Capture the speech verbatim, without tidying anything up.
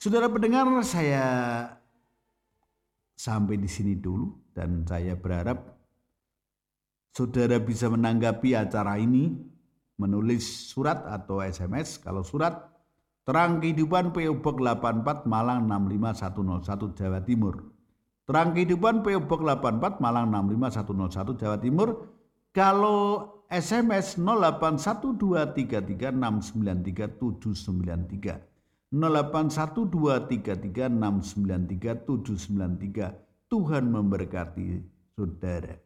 Saudara pendengar, saya sampai di sini dulu dan saya berharap saudara bisa menanggapi acara ini, menulis surat atau S M S. Kalau surat, Terang Kehidupan P O Box delapan empat Malang enam lima satu nol satu Jawa Timur. Terang Kehidupan P O Box delapan empat Malang enam lima satu nol satu Jawa Timur. Kalau S M S nol delapan satu dua tiga tiga enam sembilan tiga tujuh sembilan tiga. nol delapan satu dua tiga tiga enam sembilan tiga tujuh sembilan tiga. Tuhan memberkati saudara.